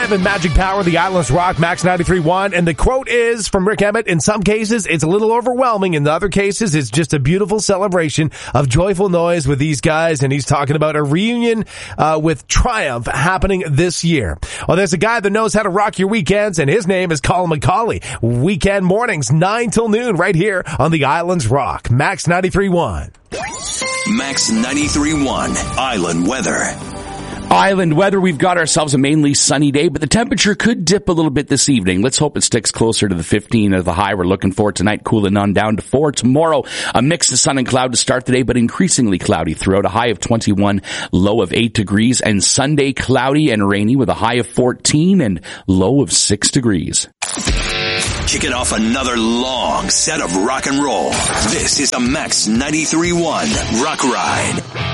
Triumph and Magic Power, the Islands Rock, Max 93.1. And the quote is from Rick Emmett, in some cases, it's a little overwhelming. In other cases, it's just a beautiful celebration of joyful noise with these guys. And he's talking about a reunion with Triumph happening this year. Well, there's a guy that knows how to rock your weekends, and his name is Colin McCauley. Weekend mornings, 9 till noon, right here on the Islands Rock, Max 93.1. Max 93.1 Island Weather. Island weather, we've got ourselves a mainly sunny day, but the temperature could dip a little bit this evening. Let's hope it sticks closer to the 15 of the high we're looking for tonight, cooling on down to 4. Tomorrow, a mix of sun and cloud to start the day, but increasingly cloudy throughout, a high of 21, low of 8 degrees, and Sunday cloudy and rainy with a high of 14 and low of 6 degrees. Kicking off another long set of rock and roll. This is a Max 93.1 Rock Ride.